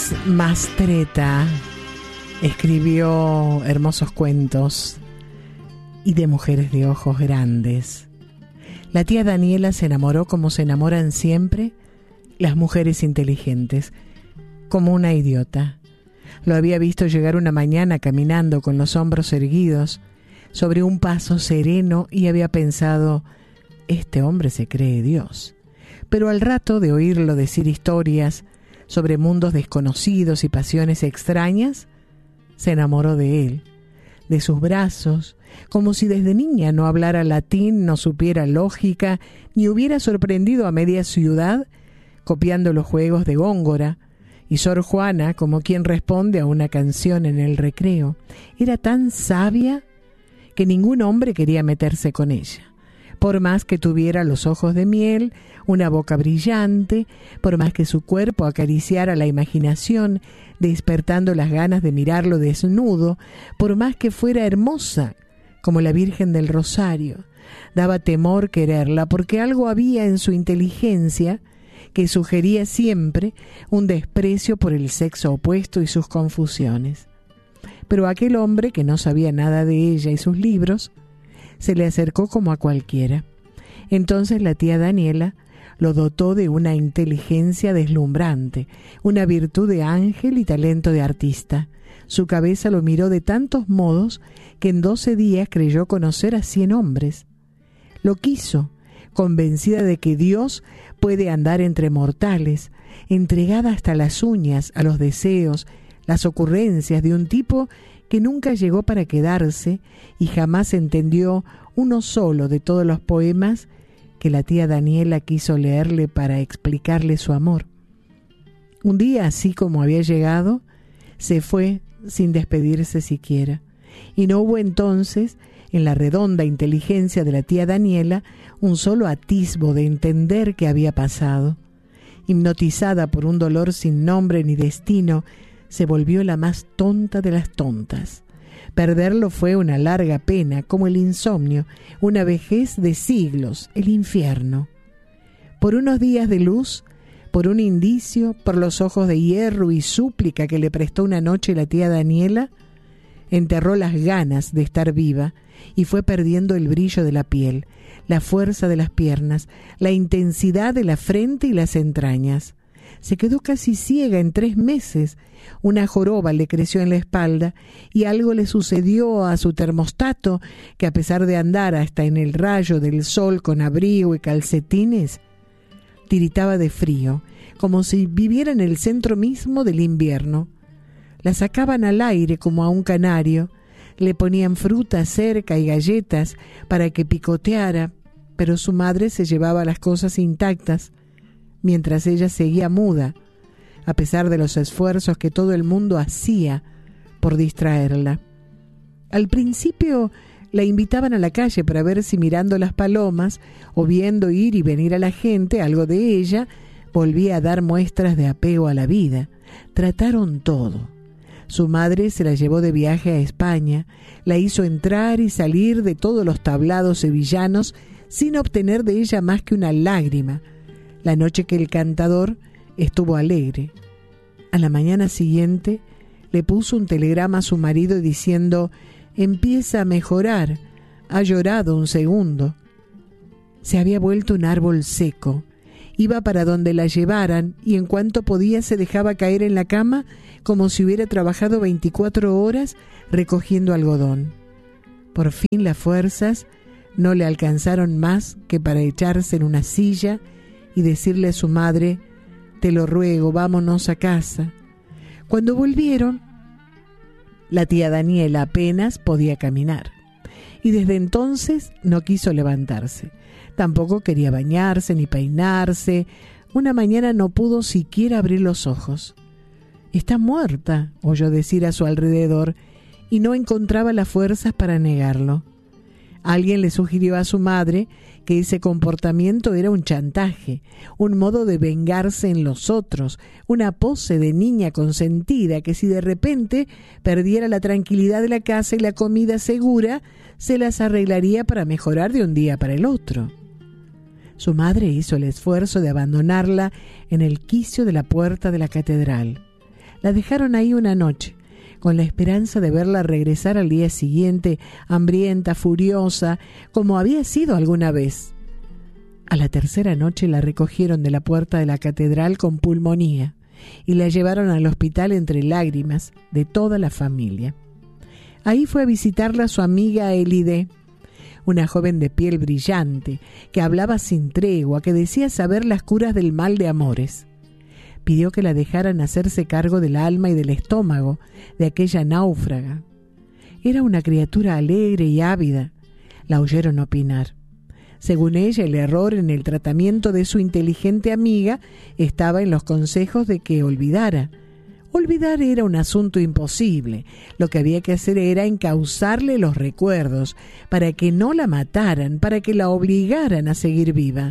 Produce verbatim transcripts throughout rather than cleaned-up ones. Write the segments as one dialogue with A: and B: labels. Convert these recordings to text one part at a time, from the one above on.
A: Luis Mastretta escribió hermosos cuentos y de mujeres de ojos grandes. La tía Daniela se enamoró como se enamoran siempre las mujeres inteligentes, como una idiota. Lo había visto llegar una mañana caminando con los hombros erguidos sobre un paso sereno y había pensado, este hombre se cree Dios. Pero al rato de oírlo decir historias sobre mundos desconocidos y pasiones extrañas, se enamoró de él, de sus brazos, como si desde niña no hablara latín, no supiera lógica, ni hubiera sorprendido a media ciudad copiando los juegos de Góngora, y Sor Juana como quien responde a una canción en el recreo. Era tan sabia que ningún hombre quería meterse con ella. Por más que tuviera los ojos de miel, una boca brillante, por más que su cuerpo acariciara la imaginación, despertando las ganas de mirarlo desnudo, por más que fuera hermosa como la Virgen del Rosario, daba temor quererla porque algo había en su inteligencia que sugería siempre un desprecio por el sexo opuesto y sus confusiones. Pero aquel hombre, que no sabía nada de ella y sus libros, se le acercó como a cualquiera. Entonces la tía Daniela lo dotó de una inteligencia deslumbrante, una virtud de ángel y talento de artista. Su cabeza lo miró de tantos modos que en doce días creyó conocer a cien hombres. Lo quiso, convencida de que Dios puede andar entre mortales, entregada hasta las uñas a los deseos, las ocurrencias de un tipo que nunca llegó para quedarse y jamás entendió uno solo de todos los poemas que la tía Daniela quiso leerle para explicarle su amor. Un día, así como había llegado, se fue sin despedirse siquiera, y no hubo entonces en la redonda inteligencia de la tía Daniela un solo atisbo de entender qué había pasado. Hipnotizada por un dolor sin nombre ni destino, se volvió la más tonta de las tontas. Perderlo fue una larga pena, como el insomnio, una vejez de siglos, el infierno. Por unos días de luz, por un indicio, por los ojos de hierro y súplica que le prestó una noche la tía Daniela, enterró las ganas de estar viva y fue perdiendo el brillo de la piel, la fuerza de las piernas, la intensidad de la frente y las entrañas. Se quedó casi ciega en tres meses. Una joroba le creció en la espalda y algo le sucedió a su termostato que, a pesar de andar hasta en el rayo del sol con abrigo y calcetines, tiritaba de frío, como si viviera en el centro mismo del invierno. La sacaban al aire como a un canario, le ponían fruta cerca y galletas para que picoteara, pero su madre se llevaba las cosas intactas, mientras ella seguía muda, a pesar de los esfuerzos que todo el mundo hacía por distraerla. Al principio la invitaban a la calle para ver si mirando las palomas o viendo ir y venir a la gente, algo de ella volvía a dar muestras de apego a la vida. Trataron todo. Su madre se la llevó de viaje a España, la hizo entrar y salir de todos los tablados sevillanos sin obtener de ella más que una lágrima, la noche que el cantador estuvo alegre. A la mañana siguiente le puso un telegrama a su marido diciendo: empieza a mejorar, ha llorado un segundo. Se había vuelto un árbol seco. Iba para donde la llevaran y en cuanto podía se dejaba caer en la cama como si hubiera trabajado veinticuatro horas recogiendo algodón. Por fin las fuerzas no le alcanzaron más que para echarse en una silla y decirle a su madre: te lo ruego, vámonos a casa. Cuando volvieron, la tía Daniela apenas podía caminar y desde entonces no quiso levantarse. Tampoco quería bañarse ni peinarse. Una mañana no pudo siquiera abrir los ojos. «Está muerta», oyó decir a su alrededor, y no encontraba las fuerzas para negarlo. Alguien le sugirió a su madre que ese comportamiento era un chantaje, un modo de vengarse en los otros, una pose de niña consentida que si de repente perdiera la tranquilidad de la casa y la comida segura, se las arreglaría para mejorar de un día para el otro. Su madre hizo el esfuerzo de abandonarla en el quicio de la puerta de la catedral. La dejaron ahí una noche, con la esperanza de verla regresar al día siguiente, hambrienta, furiosa, como había sido alguna vez. A la tercera noche la recogieron de la puerta de la catedral con pulmonía y la llevaron al hospital entre lágrimas de toda la familia. Ahí fue a visitarla su amiga Elide, una joven de piel brillante, que hablaba sin tregua, que decía saber las curas del mal de amores. Pidió que la dejaran hacerse cargo del alma y del estómago de aquella náufraga. Era una criatura alegre y ávida. La oyeron opinar. Según ella, el error en el tratamiento de su inteligente amiga estaba en los consejos de que olvidara. Olvidar era un asunto imposible. Lo que había que hacer era encauzarle los recuerdos para que no la mataran, para que la obligaran a seguir viva.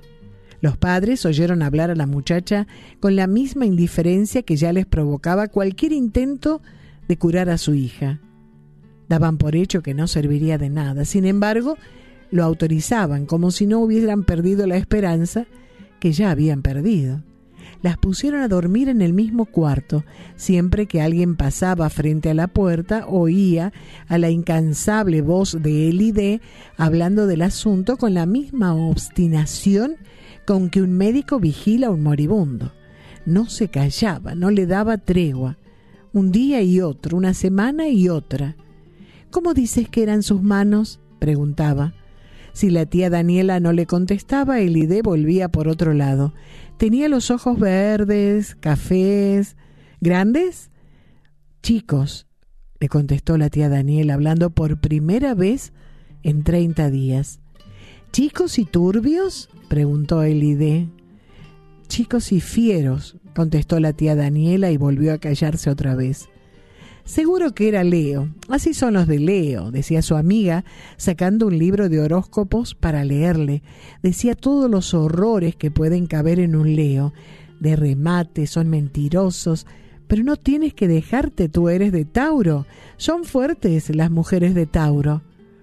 A: Los padres oyeron hablar a la muchacha con la misma indiferencia que ya les provocaba cualquier intento de curar a su hija. Daban por hecho que no serviría de nada. Sin embargo, lo autorizaban como si no hubieran perdido la esperanza que ya habían perdido. Las pusieron a dormir en el mismo cuarto. Siempre que alguien pasaba frente a la puerta, oía a la incansable voz de Elide hablando del asunto con la misma obstinación con que un médico vigila a un moribundo. No se callaba, no le daba tregua. Un día y otro, una semana y otra. ¿Cómo dices que eran sus manos?, preguntaba. Si la tía Daniela no le contestaba, Elide volvía por otro lado. Tenía los ojos verdes, cafés. ¿Grandes? Chicos, le contestó la tía Daniela, hablando por primera vez en treinta días. ¿Chicos y turbios?, preguntó Elide. Chicos y fieros, contestó la tía Daniela y volvió a callarse otra vez. Seguro que era Leo. Así son los de Leo, decía su amiga, sacando un libro de horóscopos para leerle. Decía todos los horrores que pueden caber en un Leo. De remate, son mentirosos, pero no tienes que dejarte, tú eres de Tauro. Son fuertes las mujeres de Tauro.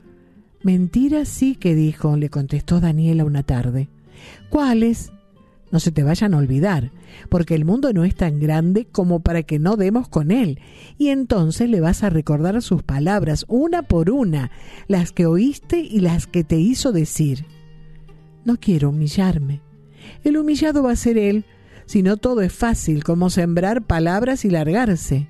A: Mentiras sí que dijo, le contestó Daniela una tarde. ¿Cuáles? No se te vayan a olvidar, porque el mundo no es tan grande como para que no demos con él. Y entonces le vas a recordar sus palabras, una por una, las que oíste y las que te hizo decir. No quiero humillarme. El humillado va a ser él, si no todo es fácil, como sembrar palabras y largarse.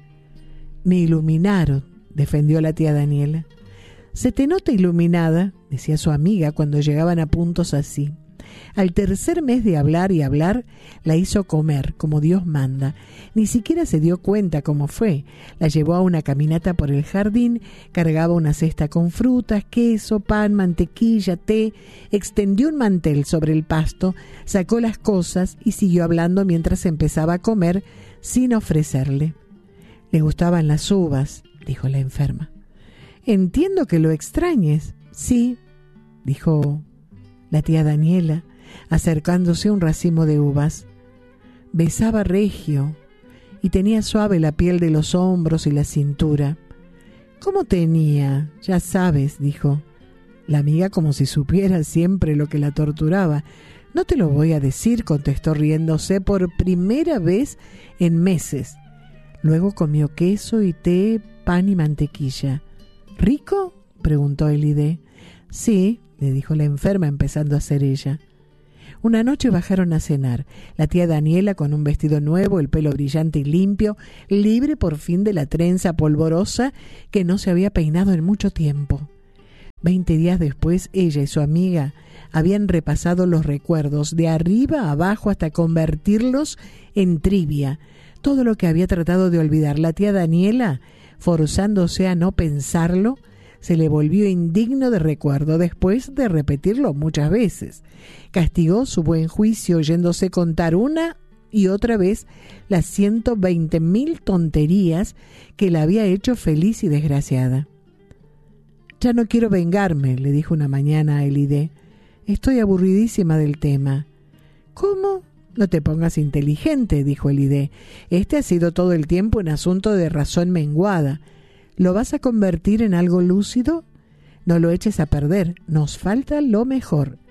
A: Me iluminaron, defendió la tía Daniela. Se te nota iluminada, decía su amiga cuando llegaban a puntos así. Al tercer mes de hablar y hablar, la hizo comer como Dios manda. Ni siquiera se dio cuenta cómo fue. La llevó a una caminata por el jardín, cargaba una cesta con frutas, queso, pan, mantequilla, té, extendió un mantel sobre el pasto, sacó las cosas y siguió hablando mientras empezaba a comer sin ofrecerle. Le gustaban las uvas, dijo la enferma. Entiendo que lo extrañes. Sí, dijo la tía Daniela, acercándose a un racimo de uvas. Besaba regio y tenía suave la piel de los hombros y la cintura. ¿Cómo tenía? Ya sabes, dijo la amiga como si supiera siempre lo que la torturaba. No te lo voy a decir, contestó riéndose por primera vez en meses. Luego comió queso y té, pan y mantequilla. ¿Rico?, preguntó Elide. Sí, le dijo la enferma, empezando a ser ella. Una noche bajaron a cenar. La tía Daniela con un vestido nuevo, el pelo brillante y limpio, libre por fin de la trenza polvorosa que no se había peinado en mucho tiempo. Veinte días después, ella y su amiga habían repasado los recuerdos de arriba a abajo hasta convertirlos en trivia. Todo lo que había tratado de olvidar la tía Daniela, forzándose a no pensarlo, se le volvió indigno de recuerdo después de repetirlo muchas veces. Castigó su buen juicio oyéndose contar una y otra vez las ciento veinte mil tonterías que la había hecho feliz y desgraciada. Ya no quiero vengarme, le dijo una mañana a Elide. Estoy aburridísima del tema. ¿Cómo? No te pongas inteligente, dijo Elide. Este ha sido todo el tiempo un asunto de razón menguada. ¿Lo vas a convertir en algo lúcido? No lo eches a perder. Nos falta lo mejor.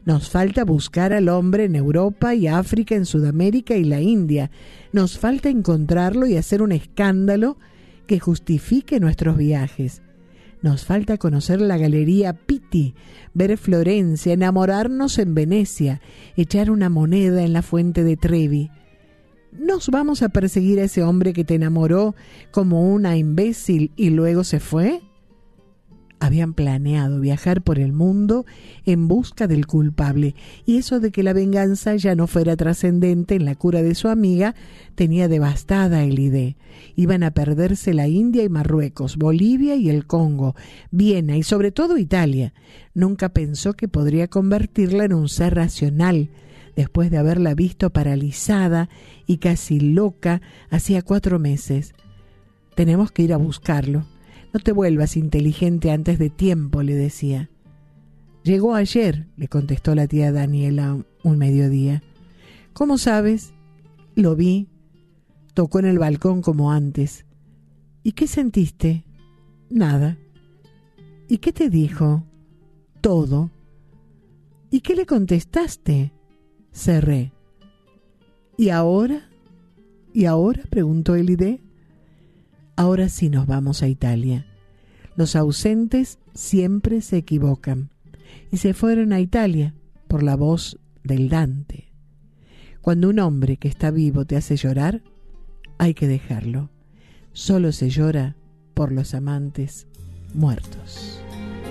A: Nos falta buscar al hombre en Europa y África, en Sudamérica y la India. Nos falta encontrarlo y hacer un escándalo que justifique nuestros viajes. Nos falta conocer la Galería Pitti, ver Florencia, enamorarnos en Venecia, echar una moneda en la fuente de Trevi. ¿Nos vamos a perseguir a ese hombre que te enamoró como una imbécil y luego se fue? Habían planeado viajar por el mundo en busca del culpable, y eso de que la venganza ya no fuera trascendente en la cura de su amiga tenía devastada a Elidé. Iban a perderse la India y Marruecos, Bolivia y el Congo, Viena y sobre todo Italia. Nunca pensó que podría convertirla en un ser racional, después de haberla visto paralizada y casi loca hacía cuatro meses. Tenemos que ir a buscarlo. No te vuelvas inteligente antes de tiempo, le decía. Llegó ayer, le contestó la tía Daniela un mediodía. ¿Cómo sabes? Lo vi. Tocó en el balcón como antes. ¿Y qué sentiste? Nada. ¿Y qué te dijo? Todo. ¿Y qué le contestaste? Cerré. ¿Y ahora? ¿Y ahora? Preguntó Elidé. Ahora sí nos vamos a Italia. Los ausentes siempre se equivocan. Y se fueron a Italia por la voz del Dante. Cuando un hombre que está vivo te hace llorar, hay que dejarlo. Solo se llora por los amantes muertos.